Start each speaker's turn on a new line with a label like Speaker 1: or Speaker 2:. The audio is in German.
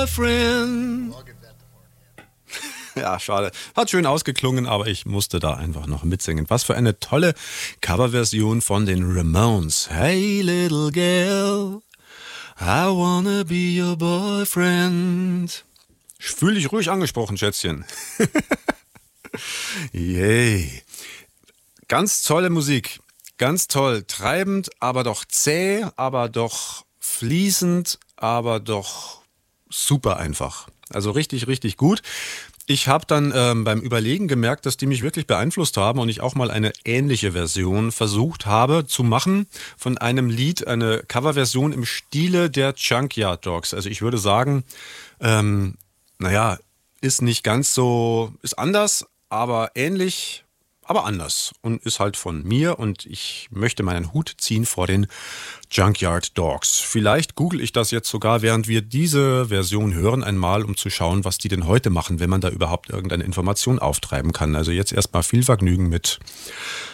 Speaker 1: boyfriend. Ja, schade. Hat schön ausgeklungen, aber ich musste da einfach noch mitsingen. Was für eine tolle Coverversion von den Ramones. Hey little girl, I wanna be your boyfriend. Fühl dich ruhig angesprochen, Schätzchen. Yay. Ganz tolle Musik. Ganz toll. Treibend, aber doch zäh, aber doch fließend, aber doch super einfach. Also richtig, richtig gut. Ich habe dann beim Überlegen gemerkt, dass die mich wirklich beeinflusst haben und ich auch mal eine ähnliche Version versucht habe zu machen von einem Lied, eine Coverversion im Stile der Junkyard Dogs. Also ich würde sagen, ist nicht ganz so, ist anders, aber ähnlich, aber anders und ist halt von mir und ich möchte meinen Hut ziehen vor den Junkyard Dogs. Vielleicht google ich das jetzt sogar, während wir diese Version hören, einmal, um zu schauen, was die denn heute machen, wenn man da überhaupt irgendeine Information auftreiben kann. Also jetzt erstmal viel Vergnügen mit